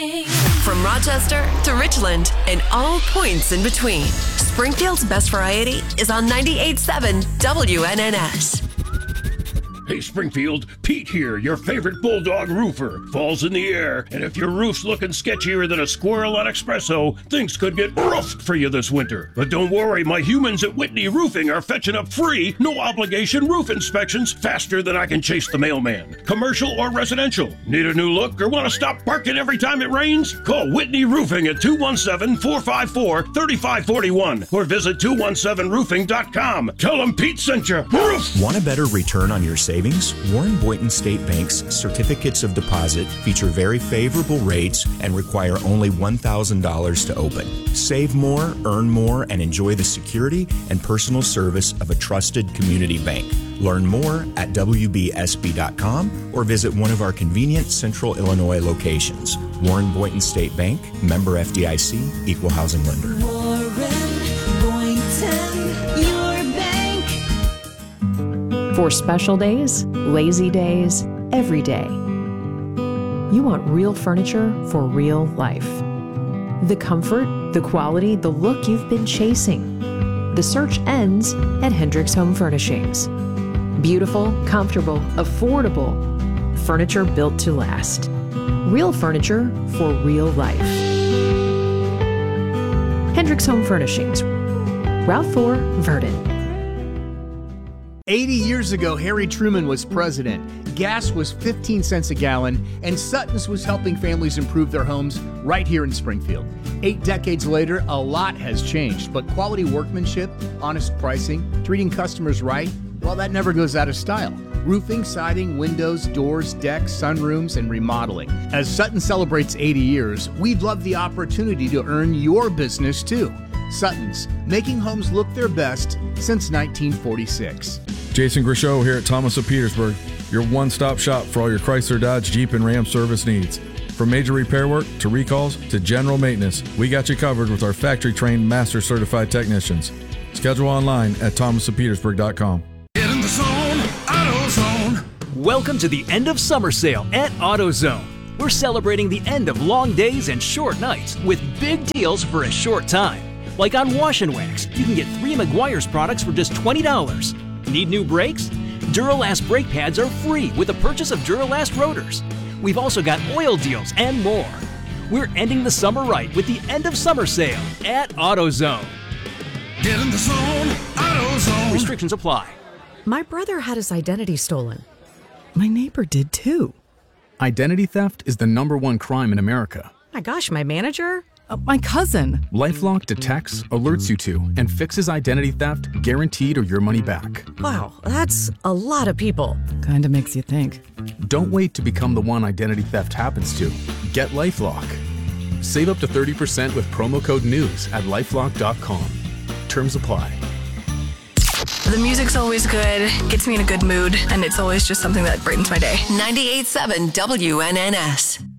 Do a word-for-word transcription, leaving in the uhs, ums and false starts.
Roofing. From Rochester to Richland and all points in between, Springfield's best variety is on ninety-eight point seven W N N S. Hey Springfield, Pete here, your favorite Bulldog roofer. Fall's in the air, and if your roof's looking sketchier than a squirrel on espresso, things could get roughed for you this winter. But don't worry, my humans at Whitney Roofing are fetching up free, no-obligation roof inspections faster than I can chase the mailman. Commercial or residential. Need a new look or want to stop barking every time it rains? Call Whitney Roofing at two one seven, four five four, three five four one or visit two one seven roofing dot com. Tell them Pete sent you. Roof! Want a better return on your savings? Warren Boynton State Bank's certificates of deposit feature very favorable rates and require only one thousand dollars to open. Save more, earn more, and enjoy the security and personal service of a trusted community bank. Learn more at w b s b dot com or visit one of our convenient Central Illinois locations. Warren Boynton State Bank, member F D I C, equal housing lender. Warren Boynton, your bank. For special days, lazy days, every day. You want real furniture for real life. The comfort, the quality, the look you've been chasing. The search ends at Hendricks Home Furnishings. Beautiful, comfortable, affordable. Furniture built to last. Real furniture for real life. Hendricks Home Furnishings. Route four, Verdon. eighty years ago, Harry Truman was president. Gas was fifteen cents a gallon, and Sutton's was helping families improve their homes right here in Springfield. Eight decades later, a lot has changed, but quality workmanship, honest pricing, treating customers right, well, that never goes out of style. Roofing, siding, windows, doors, decks, sunrooms, and remodeling. As Sutton celebrates eighty years, we'd love the opportunity to earn your business too. Sutton's, making homes look their best since nineteen forty-six. Jason Grishow here at Thomas of Petersburg, your one-stop shop for all your Chrysler, Dodge, Jeep, and Ram service needs. From major repair work to recalls to general maintenance, we got you covered with our factory-trained, master-certified technicians. Schedule online at thomas of petersburg dot com. Get in the zone, AutoZone. Welcome to the end of summer sale at AutoZone. We're celebrating the end of long days and short nights with big deals for a short time. Like on Wash and Wax, you can get three Meguiar's products for just twenty dollars. Need new brakes? Duralast brake pads are free with the purchase of Duralast rotors. We've also got oil deals and more. We're ending the summer right with the end of summer sale at AutoZone. Get in the zone, AutoZone. Restrictions apply. My brother had his identity stolen. My neighbor did too. Identity theft is the number one crime in America. My gosh, my manager? Uh, my cousin. LifeLock detects, alerts you to, and fixes identity theft, guaranteed or your money back. Wow, that's a lot of people. Kinda makes you think. Don't wait to become the one identity theft happens to. Get LifeLock. Save up to thirty percent with promo code NEWS at lifelock dot com. Terms apply. The music's always good, gets me in a good mood, and it's always just something that brightens my day. ninety-eight point seven W N N S.